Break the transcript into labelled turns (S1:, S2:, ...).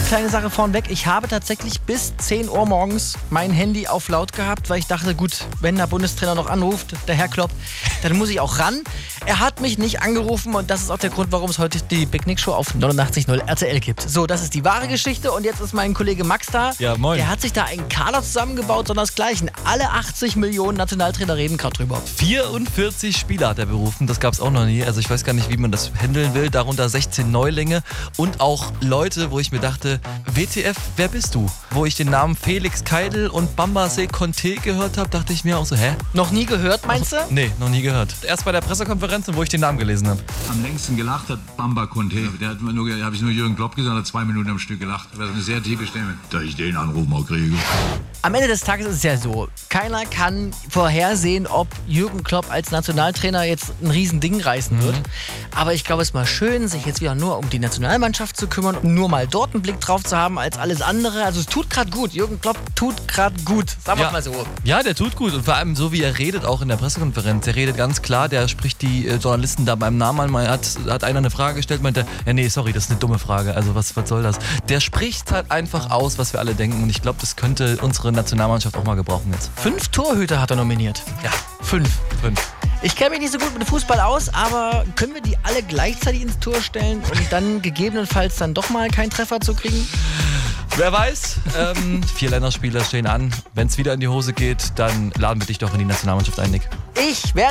S1: kleine Sache vorneweg. Ich habe tatsächlich bis 10 Uhr morgens mein Handy auf laut gehabt, weil ich dachte, gut, wenn der Bundestrainer noch anruft, der Herr Klopp, dann muss ich auch ran. Er hat mich nicht angerufen und das ist auch der Grund, warum es heute die Big Nick Show auf 89.0 RTL gibt. So, das ist die wahre Geschichte und jetzt ist mein Kollege Max da.
S2: Ja, moin.
S1: Der hat sich da einen Kader zusammengebaut, sondersgleichen. Alle 80 Millionen Nationaltrainer reden gerade drüber.
S2: 44 Spieler hat er berufen, das gab es auch noch nie. Also ich weiß gar nicht, wie man das handeln will. Darunter 16 Neulinge und auch Leute, wo ich mir dachte, WTF, wer bist du? Wo ich den Namen Felix Keidel und Bambasé Conté gehört habe, dachte ich mir auch so, hä?
S1: Noch nie gehört, meinst du?
S2: Nee, noch nie gehört. Erst bei der Pressekonferenz, wo ich den Namen gelesen habe.
S3: Am längsten gelacht hat Bamba Conté. Der hat habe ich nur Jürgen Klopp gesagt, hat 2 Minuten am Stück gelacht. Das ist eine sehr tiefe Stimme. Da ich den Anruf mal kriege.
S1: Am Ende des Tages ist es ja so, keiner kann vorhersehen, ob Jürgen Klopp als Nationaltrainer jetzt ein Riesending reißen wird. Aber ich glaube, es ist mal schön, sich jetzt wieder nur um die Nationalmannschaft zu kümmern und nur mal dort einen Blick drauf zu haben als alles andere. Also es tut gerade gut. Jürgen Klopp tut gerade gut. Sagen wir mal so.
S2: Ja, der tut gut. Und vor allem so, wie er redet, auch in der Pressekonferenz. Der redet ganz klar, der spricht die Journalisten da beim Namen an. Hat einer eine Frage gestellt, meinte, ja nee, sorry, das ist eine dumme Frage. Also was soll das? Der spricht halt einfach aus, was wir alle denken. Und ich glaube, das könnte unsere Nationalmannschaft auch mal gebrauchen jetzt.
S1: 5 Torhüter hat er nominiert.
S2: Ja,
S1: 5.
S2: 5.
S1: Ich kenne mich nicht so gut mit dem Fußball aus, aber können wir die alle gleichzeitig ins Tor stellen und dann gegebenenfalls dann doch mal keinen Treffer zu kriegen?
S2: Wer weiß, 4 Länderspieler stehen an. Wenn es wieder in die Hose geht, dann laden wir dich doch in die Nationalmannschaft ein, Nick.
S1: Ich werde